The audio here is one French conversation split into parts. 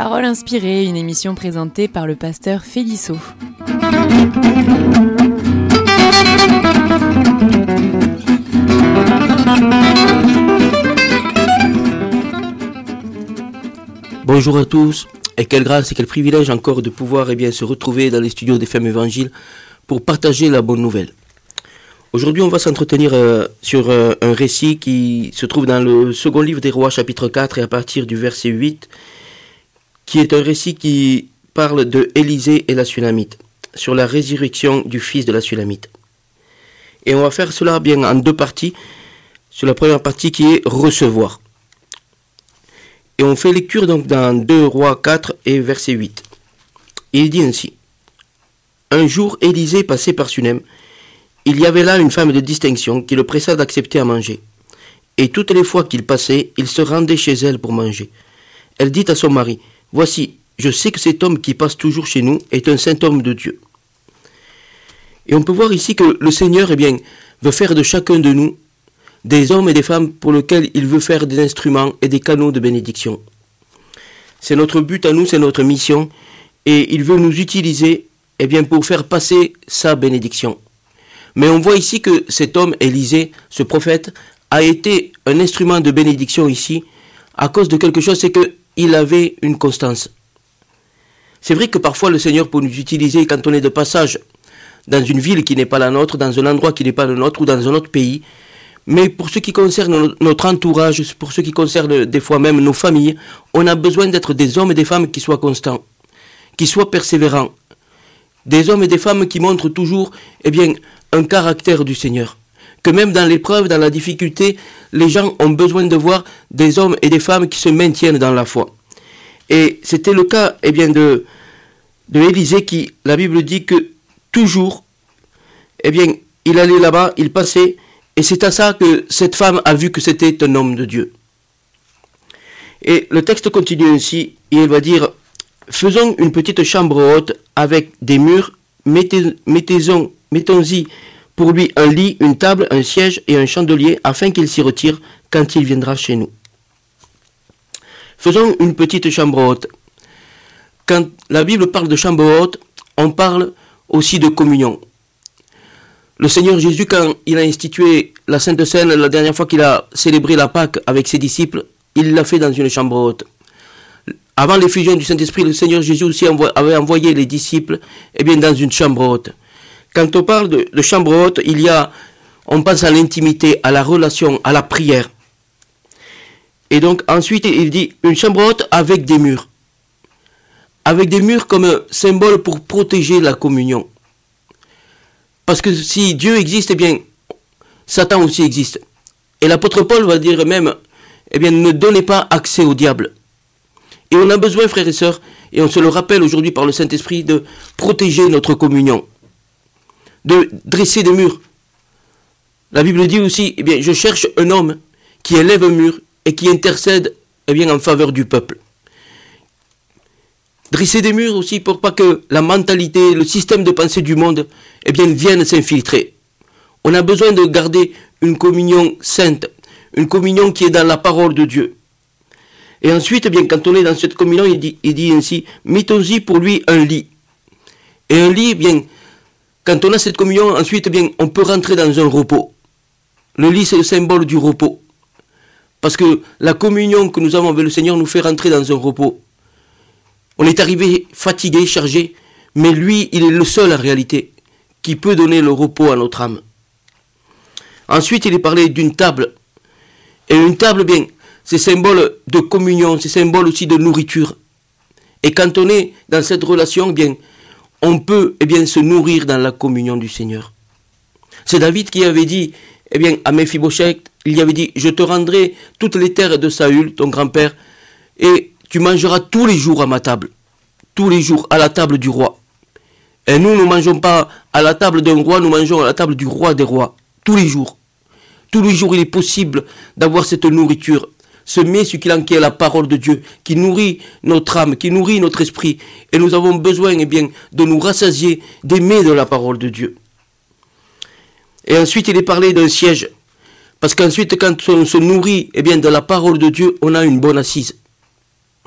Paroles inspirées, une émission présentée par le pasteur Félisso. Bonjour à tous, et quelle grâce et quel privilège encore de pouvoir se retrouver dans les studios des Femmes Évangiles pour partager la bonne nouvelle. Aujourd'hui, on va s'entretenir sur un récit qui se trouve dans le second livre des Rois, chapitre 4, et à partir du verset 8, qui est un récit qui parle de Élisée et la Sunamite, sur la résurrection du fils de la Sunamite. Et on va faire cela bien en deux parties, sur la première partie qui est recevoir. Et on fait lecture donc dans 2 Rois 4 et verset 8. Il dit ainsi: Un jour, Élisée passait par Sunem. Il y avait là une femme de distinction qui le pressa d'accepter à manger. Et toutes les fois qu'il passait, il se rendait chez elle pour manger. Elle dit à son mari: Voici, je sais que cet homme qui passe toujours chez nous est un saint homme de Dieu. Et on peut voir ici que le Seigneur veut faire de chacun de nous des hommes et des femmes pour lesquels il veut faire des instruments et des canaux de bénédiction. C'est notre but à nous, c'est notre mission, et il veut nous utiliser pour faire passer sa bénédiction. Mais on voit ici que cet homme, Élisée, ce prophète, a été un instrument de bénédiction ici à cause de quelque chose, c'est qu'il avait une constance. C'est vrai que parfois le Seigneur peut nous utiliser quand on est de passage dans une ville qui n'est pas la nôtre, dans un endroit qui n'est pas le nôtre ou dans un autre pays. Mais pour ce qui concerne notre entourage, pour ce qui concerne des fois même nos familles, on a besoin d'être des hommes et des femmes qui soient constants, qui soient persévérants. Des hommes et des femmes qui montrent toujours un caractère du Seigneur. Que même dans l'épreuve, dans la difficulté, les gens ont besoin de voir des hommes et des femmes qui se maintiennent dans la foi. Et c'était le cas de Élisée qui, la Bible dit que toujours, il allait là-bas, il passait, et c'est à ça que cette femme a vu que c'était un homme de Dieu. Et le texte continue ainsi, et il va dire: Faisons une petite chambre haute avec des murs, mettons-y pour lui un lit, une table, un siège et un chandelier, afin qu'il s'y retire quand il viendra chez nous. Faisons une petite chambre haute. Quand la Bible parle de chambre haute, on parle aussi de communion. Le Seigneur Jésus, quand il a institué la Sainte Seine, la dernière fois qu'il a célébré la Pâque avec ses disciples, il l'a fait dans une chambre haute. Avant l'effusion du Saint-Esprit, le Seigneur Jésus aussi avait envoyé les disciples dans une chambre haute. Quand on parle de chambre haute, on pense à l'intimité, à la relation, à la prière. Et donc ensuite, il dit une chambre haute avec des murs. Avec des murs comme un symbole pour protéger la communion. Parce que si Dieu existe, Satan aussi existe. Et l'apôtre Paul va dire même, ne donnez pas accès au diable. Et on a besoin, frères et sœurs, et on se le rappelle aujourd'hui par le Saint-Esprit, de protéger notre communion. De dresser des murs. La Bible dit aussi, je cherche un homme qui élève un mur et qui intercède en faveur du peuple. Dresser des murs aussi pour pas que la mentalité, le système de pensée du monde viennent s'infiltrer. On a besoin de garder une communion sainte, une communion qui est dans la parole de Dieu. Et ensuite, quand on est dans cette communion, il dit ainsi: mettons-y pour lui un lit. Et un lit, quand on a cette communion, ensuite, on peut rentrer dans un repos. Le lit, c'est le symbole du repos. Parce que la communion que nous avons avec le Seigneur nous fait rentrer dans un repos. On est arrivé fatigué, chargé, mais lui, il est le seul en réalité qui peut donner le repos à notre âme. Ensuite, il est parlé d'une table. Et une table, c'est symbole de communion, c'est symbole aussi de nourriture. Et quand on est dans cette relation, on peut se nourrir dans la communion du Seigneur. C'est David qui avait dit à Méphibosheth, il lui avait dit: Je te rendrai toutes les terres de Saül, ton grand-père, et tu mangeras tous les jours à ma table, tous les jours à la table du roi. Et nous ne mangeons pas à la table d'un roi, nous mangeons à la table du roi des rois, tous les jours. Tous les jours, il est possible d'avoir cette nourriture, ce mets succulent qui est la parole de Dieu, qui nourrit notre âme, qui nourrit notre esprit. Et nous avons besoin de nous rassasier des mets de la parole de Dieu. Et ensuite, il est parlé d'un siège. Parce qu'ensuite, quand on se nourrit de la parole de Dieu, on a une bonne assise.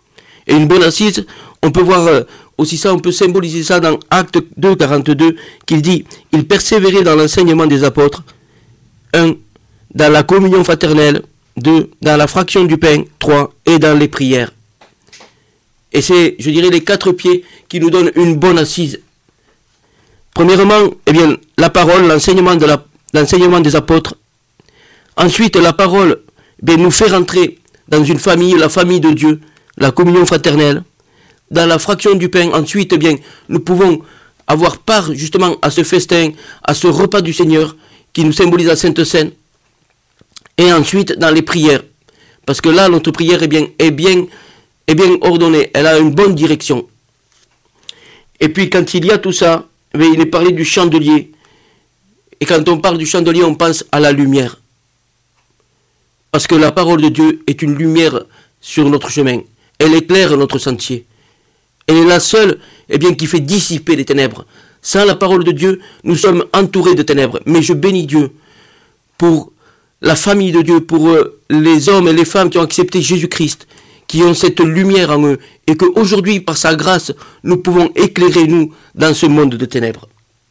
Et une bonne assise, on peut voir aussi ça, on peut symboliser ça dans Acte 2, 42, qu'il dit « Il persévérait dans l'enseignement des apôtres, 1. Dans la communion fraternelle, 2. Dans la fraction du pain, 3. Et dans les prières. » Et c'est, je dirais, les 4 pieds qui nous donnent une bonne assise. Premièrement, eh bien, la parole, l'enseignement des apôtres. Ensuite, la parole nous fait rentrer dans une famille, la famille de Dieu, la communion fraternelle. Dans la fraction du pain, ensuite, nous pouvons avoir part justement à ce festin, à ce repas du Seigneur qui nous symbolise la Sainte Seine. Et ensuite, dans les prières. Parce que là, notre prière est bien ordonnée. Elle a une bonne direction. Et puis, quand il y a tout ça, il est parlé du chandelier. Et quand on parle du chandelier, on pense à la lumière. Parce que la parole de Dieu est une lumière sur notre chemin. Elle éclaire notre sentier. Elle est la seule qui fait dissiper les ténèbres. Sans la parole de Dieu, nous sommes entourés de ténèbres. Mais je bénis Dieu pour la famille de Dieu, pour les hommes et les femmes qui ont accepté Jésus-Christ, qui ont cette lumière en eux, et qu'aujourd'hui, par sa grâce, nous pouvons éclairer, nous, dans ce monde de ténèbres.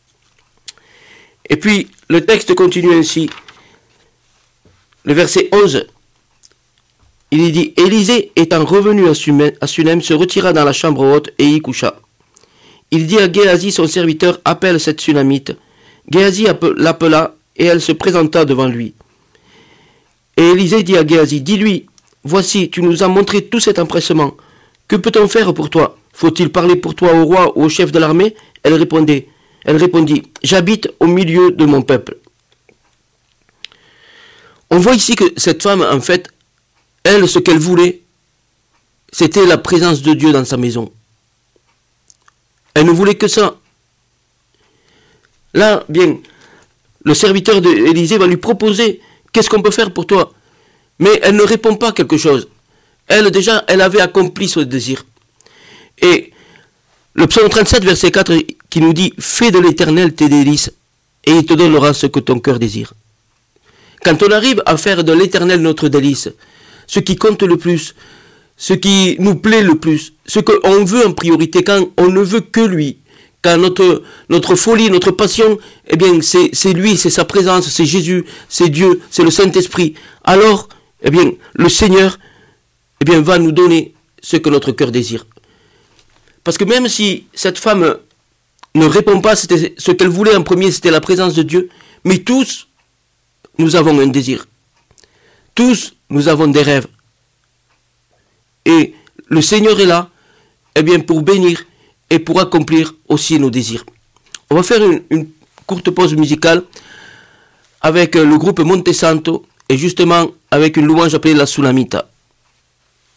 Et puis, le texte continue ainsi. Le verset 11, il dit « Élisée, étant revenu à Sunem, se retira dans la chambre haute et y coucha. Il dit à Géasi, son serviteur, « Appelle cette Sunamite. » Géasi l'appela, et elle se présenta devant lui. Et Élisée dit à Géasi, « Dis-lui, voici, tu nous as montré tout cet empressement. Que peut-on faire pour toi? Faut-il parler pour toi au roi ou au chef de l'armée ?» Elle répondit, « J'habite au milieu de mon peuple. » On voit ici que cette femme, en fait, elle, ce qu'elle voulait, c'était la présence de Dieu dans sa maison. Elle ne voulait que ça. Là, le serviteur d'Élisée va lui proposer, qu'est-ce qu'on peut faire pour toi? Mais elle ne répond pas quelque chose. Elle, déjà, elle avait accompli son désir. Et le psaume 37, verset 4, qui nous dit, fais de l'Éternel tes délices, et il te donnera ce que ton cœur désire. Quand on arrive à faire de l'Éternel notre délice, ce qui compte le plus, ce qui nous plaît le plus, ce qu'on veut en priorité, quand on ne veut que lui, quand notre folie, notre passion, c'est lui, c'est sa présence, c'est Jésus, c'est Dieu, c'est le Saint-Esprit, alors, le Seigneur, va nous donner ce que notre cœur désire. Parce que même si cette femme ne répond pas, c'était ce qu'elle voulait en premier, c'était la présence de Dieu, mais tous, nous avons un désir. Tous, nous avons des rêves. Et le Seigneur est là, pour bénir et pour accomplir aussi nos désirs. On va faire une courte pause musicale avec le groupe Monte Santo et justement avec une louange appelée la Sunamita.